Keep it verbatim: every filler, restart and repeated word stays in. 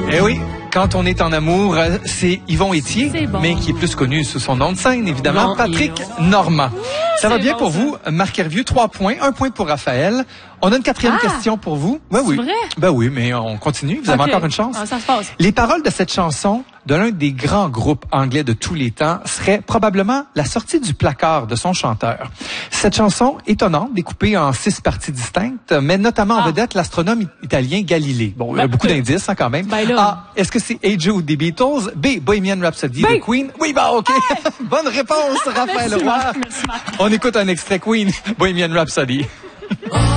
Eh oui, quand on est en amour, c'est Yvon Étier, bon. mais qui est plus connu sous son nom de scène, évidemment, Non, Patrick Yvon. Normand. Ça va c'est bien bon, pour ça. vous, Marc Hervieux, trois points, un point pour Raphaël. On a une quatrième Ah! question pour vous. Ben C'est oui. vrai? Ben oui, mais on continue. Vous avez Ok. encore une chance. Ah, ça se passe. Les paroles de cette chanson de l'un des grands groupes anglais de tous les temps seraient probablement la sortie du placard de son chanteur. Cette chanson étonnante, découpée en six parties distinctes, met notamment en Ah. vedette l'astronome it- italien Galilée. Bon, il y a Ben, beaucoup euh, d'indices hein, quand même. ben là. A, est-ce que c'est Hey Jude des Beatles? B, Bohemian Rhapsody Ben. de Queen? Oui, bah ok. Bonne réponse, Raphaël Merci, Roy. Marc. Merci, Marc. On écoute un extrait Queen, Bohemian Rhapsody.